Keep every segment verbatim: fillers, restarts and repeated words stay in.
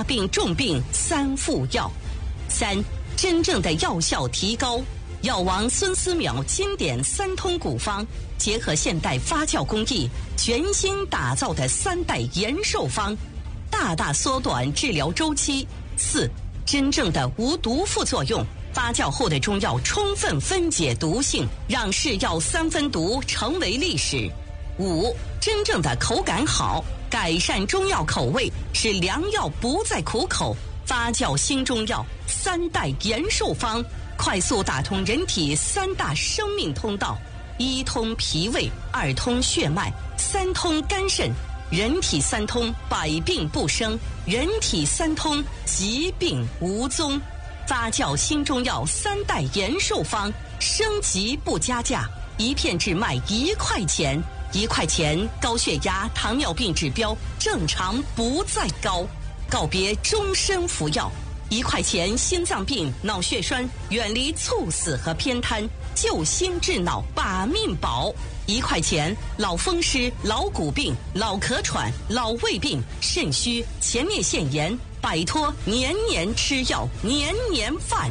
病重病三副药。三、真正的药效提高。药王孙思邈经典三通古方，结合现代发酵工艺，全新打造的三代延寿方，大大缩短治疗周期。四、真正的无毒副作用。发酵后的中药充分分解毒性，让是药三分毒成为历史。五、真正的口感好，改善中药口味，使良药不再苦口。发酵新中药三代延寿方，快速打通人体三大生命通道：一通脾胃，二通血脉，三通肝肾。人体三通，百病不生；人体三通，疾病无踪。发酵新中药三代延寿方，升级不加价，一片只卖一块钱。一块钱，高血压、糖尿病指标正常不再高，告别终身服药。一块钱，心脏病、脑血栓远离猝死和偏瘫，救心治脑把命保。一块钱，老风湿、老骨病、老咳喘、老胃病、肾虚、前列腺炎，摆脱年年吃药、年年犯。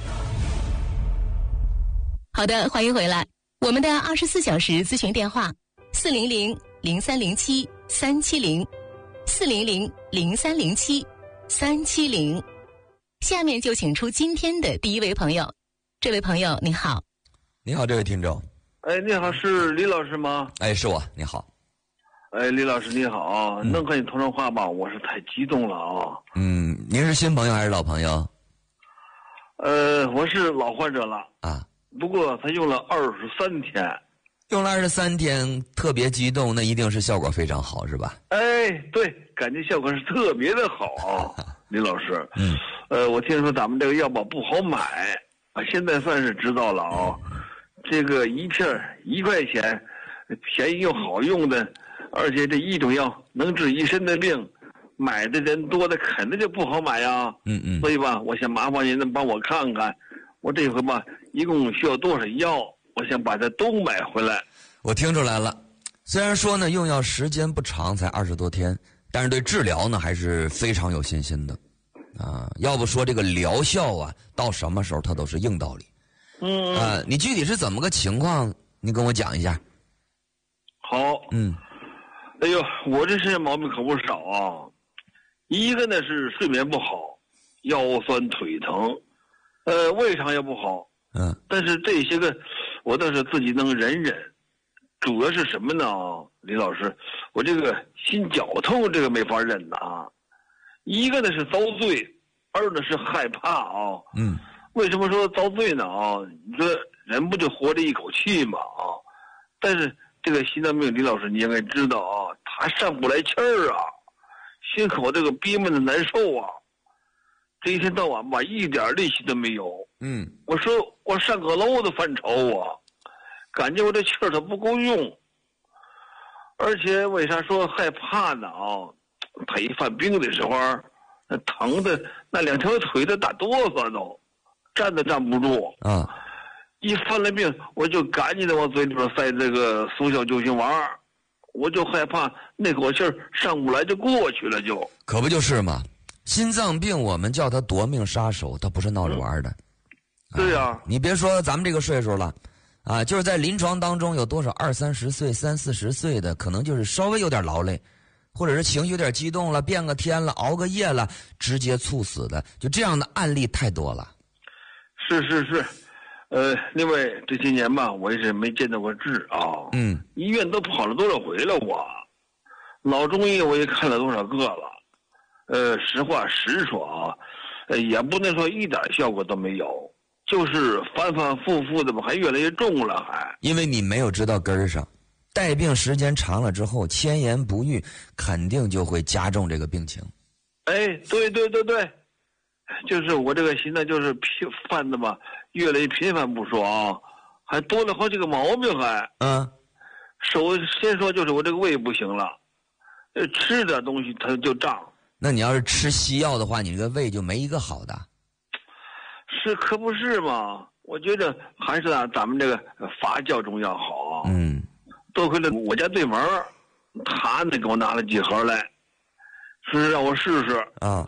好的，欢迎回来。我们的二十四小时咨询电话：四零零零三零七三七零，四零零零三零七三七零。下面就请出今天的第一位朋友。这位朋友你好。 你好，这位听众。 哎，你好，是李老师吗？ 哎，是我。你好。 哎，李老师你好， 嗯、 能和你通上话吧？我是太激动了啊。 嗯，您是新朋友还是老朋友？ 呃，我是老患者了啊。 不过他用了二十三天。 用了二十三天，特别激动，那一定是效果非常好，是吧？ 哎，对，感觉效果是特别的好啊，李老师。 嗯。 呃，我听说咱们这个药吧不好买啊，现在算是知道了啊。这个一片一块钱，便宜又好用的，而且这一种药能治一身的病，买的人多的肯定就不好买呀。 嗯嗯。 所以吧，我想麻烦您能帮我看看，我这回吧一共需要多少药，我想把它都买回来。 我听出来了，虽然说呢用药时间不长，才二十多天，但是对治疗呢还是非常有信心的。啊，要不说这个疗效啊，到什么时候它都是硬道理。 嗯啊，你具体是怎么个情况？你跟我讲一下。 好。 嗯。 哎呦，我这身上毛病可不少啊。一个呢是睡眠不好，腰酸腿疼，呃，胃肠也不好。 嗯。 但是这些个我倒是自己能忍忍。主要是什么呢？李老师，我这个心绞痛这个没法忍呐啊。一个呢是遭罪，二呢是害怕啊。 嗯。 为什么说遭罪呢啊？你说人不就活着一口气嘛啊？但是这个心脏病，李老师你应该知道啊，他上不来气儿啊，心口这个憋闷的难受啊，这一天到晚吧一点力气都没有。 嗯。 我说我上个楼都犯愁啊，感觉我这气儿它不够用。而且为啥说害怕呢啊？他一犯病的时候，那疼的那两条腿都打哆嗦都。站都站不住啊！ 一犯了病，我就赶紧的往嘴里边塞这个速效救心丸，我就害怕那口气儿上不来就过去了就。 可不就是嘛！心脏病我们叫它夺命杀手，它不是闹着玩的。 嗯、对呀、啊， 你别说咱们这个岁数了，啊，就是在临床当中有多少二三十岁、三四十岁的，可能就是稍微有点劳累，或者是情绪有点激动了，变个天了，熬个夜了，直接猝死的，就这样的案例太多了。 是是是，呃，另外这些年吧，我也是没见到过治啊。 嗯。 医院都跑了多少回了我，老中医我也看了多少个了。呃，实话实说啊，呃，也不能说一点效果都没有，就是反反复复的吧，还越来越重了还。 因为你没有知道根儿上，带病时间长了之后，千言不愈，肯定就会加重这个病情。 哎，对对对对。就是我这个心脏就是频犯的吧，越来越频繁不说啊，还多了好几个毛病还。 嗯。 首先说就是我这个胃不行了，吃点东西它就胀。 那你要是吃西药的话，你这个胃就没一个好的。 是可不是嘛？我觉得还是啊，咱们这个发酵中药好。 嗯。 多亏了我家对门他呢给我拿了几盒来，说是让我试试。 啊。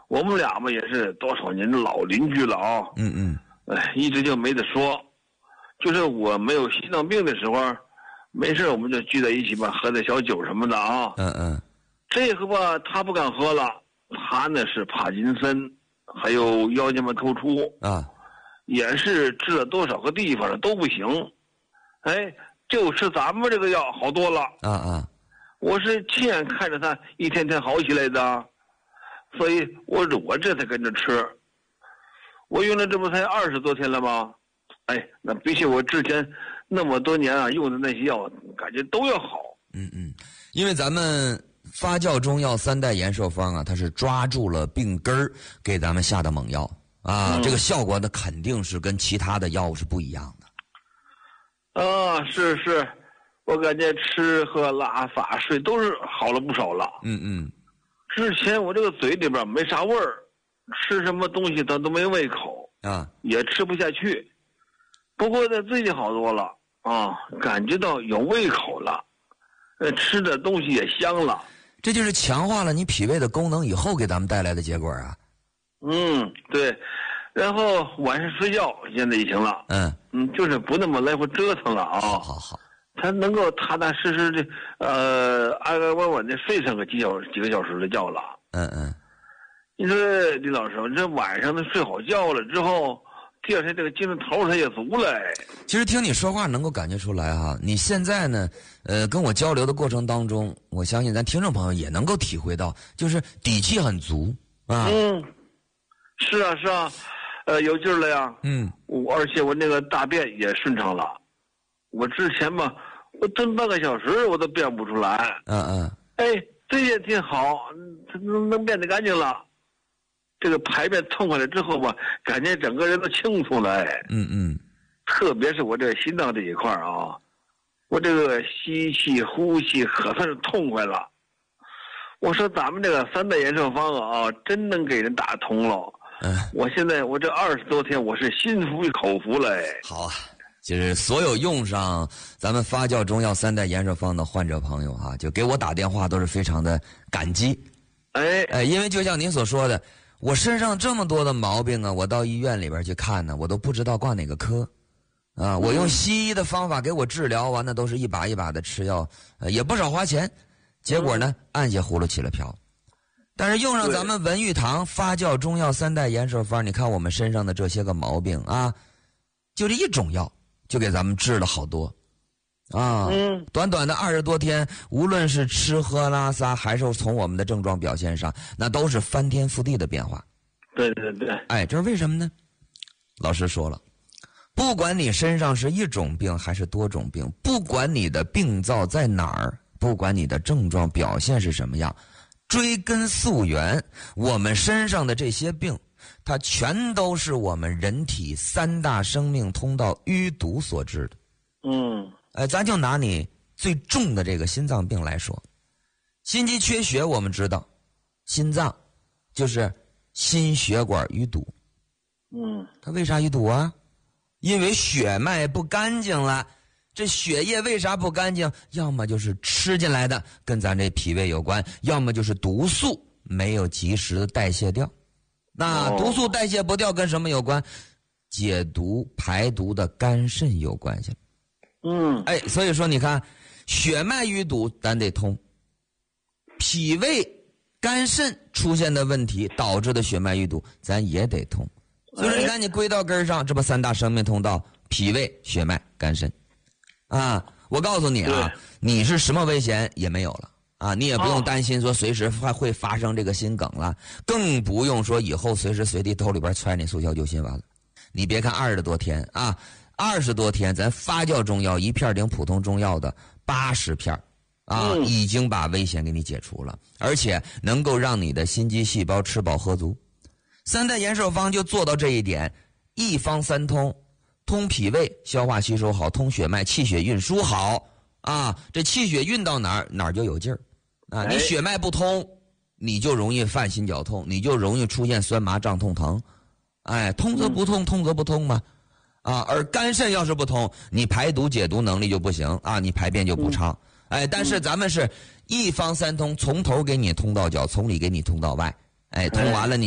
我们俩嘛也是多少年的老邻居了啊。 嗯嗯。 哎，一直就没得说。就是我没有心脏病的时候，没事我们就聚在一起吧，喝点小酒什么的啊。 嗯嗯。 这个吧，他不敢喝了，他呢是帕金森，还有腰间盘突出啊， 也是治了多少个地方了都不行。哎，就吃咱们这个药好多了。 啊啊。 我是亲眼看着他一天天好起来的，所以我我这才跟着吃。我用了这不才二十多天了吗？哎，那比起我之前那么多年啊用的那些药，感觉都要好。 嗯嗯，因为咱们发酵中药三代延寿方啊，它是抓住了病根儿给咱们下的猛药啊，嗯、这个效果呢肯定是跟其他的药物是不一样的。啊，是是，我感觉吃喝拉撒睡都是好了不少了。 嗯嗯， 之前我这个嘴里边没啥味儿，吃什么东西它都没胃口啊， 也吃不下去。不过呢，最近好多了啊，感觉到有胃口了，呃，吃的东西也香了。 这就是强化了你脾胃的功能以后给咱们带来的结果啊。 嗯，对。然后晚上睡觉现在也行了。 嗯嗯，就是不那么来回折腾了啊。 好好好。 他能够踏踏实实的，呃，安安稳稳的睡上个几小几个小时的觉了。 嗯嗯。 你说李老师，这晚上他睡好觉了之后，第二天这个精神头他也足了。 其实听你说话能够感觉出来哈，你现在呢，呃，跟我交流的过程当中，我相信咱听众朋友也能够体会到，就是底气很足啊。 嗯，是啊是啊，呃，有劲儿了呀。 嗯， 我而且我那个大便也顺畅了。我之前嘛，我蹲半个小时我都便不出来。 嗯嗯。 哎，这也挺好，能能变得干净了。这个排便痛快了之后吧，感觉整个人都清楚了。哎， 嗯嗯。 特别是我这个心脏这一块啊，我这个吸气呼吸可算是痛快了。我说咱们这个三代延寿方啊，真能给人打通了。 嗯。 我现在我这二十多天我是心服口服了。哎， 好啊。就是所有用上咱们发酵中药三代延寿方的患者朋友哈、啊，就给我打电话都是非常的感激。 哎哎，因为就像您所说的，我身上这么多的毛病啊，我到医院里边去看呢，我都不知道挂哪个科，啊，我用西医的方法给我治疗完，那都是一把一把的吃药，呃、也不少花钱，结果呢，按下葫芦起了瓢。但是用上咱们文玉堂发酵中药三代延寿方，你看我们身上的这些个毛病啊，就这一种药。就给咱们治了好多，啊， 嗯， 短短的二十多天，无论是吃喝拉撒，还是从我们的症状表现上，那都是翻天覆地的变化。 对对对， 哎，这是为什么呢？老师说了，不管你身上是一种病还是多种病，不管你的病灶在哪儿，不管你的症状表现是什么样，追根溯源，我们身上的这些病。它全都是我们人体三大生命通道淤堵所致的。 嗯， 呃，咱就拿你最重的这个心脏病来说，心肌缺血，我们知道，心脏就是心血管淤堵。 嗯， 它为啥淤堵啊？因为血脉不干净了。这血液为啥不干净？要么就是吃进来的，跟咱这脾胃有关；要么就是毒素没有及时的代谢掉。那毒素代谢不掉跟什么有关？解毒排毒的肝肾有关系。 嗯， 哎，所以说你看，血脉淤堵咱得通，脾胃肝肾出现的问题导致的血脉淤堵咱也得通。所以说你看你归到根上，这不三大生命通道，脾胃血脉肝肾啊。我告诉你啊，你是什么危险也没有了。啊，你也不用担心说随时还会发生这个心梗了，更不用说以后随时随地兜里边揣你速效救心丸了。你别看二十多天啊，二十多天咱发酵中药一片顶普通中药的八十片啊、嗯，已经把危险给你解除了，而且能够让你的心肌细胞吃饱喝足。三代延寿方就做到这一点，一方三通，通脾胃消化吸收好，通血脉气血运输好啊，这气血运到哪儿哪儿就有劲儿。啊，你血脉不通，你就容易犯心绞痛，你就容易出现酸麻胀痛疼，哎，通则不通，通则不通嘛，啊，而肝肾要是不通，你排毒解毒能力就不行啊，你排便就不畅，哎，但是咱们是一方三通，从头给你通到脚，从里给你通到外，哎，通完了你。